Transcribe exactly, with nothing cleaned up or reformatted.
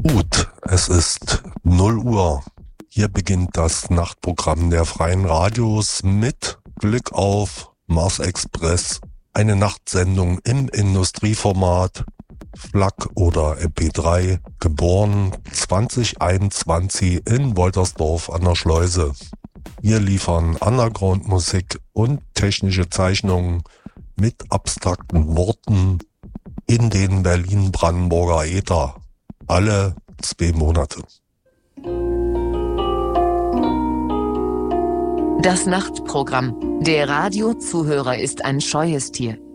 Gut, es ist null Uhr. Hier beginnt das Nachtprogramm der Freien Radios mit Glück auf Mars Express. Eine Nachtsendung im Industrieformat, F L A C oder M P drei, geboren zwanzig einundzwanzig in Woltersdorf an der Schleuse. Wir liefern Underground-Musik und technische Zeichnungen mit abstrakten Worten in den Berlin-Brandenburger Äther. Alle zwei Monate. Das Nachtprogramm. Der Radiozuhörer ist ein scheues Tier.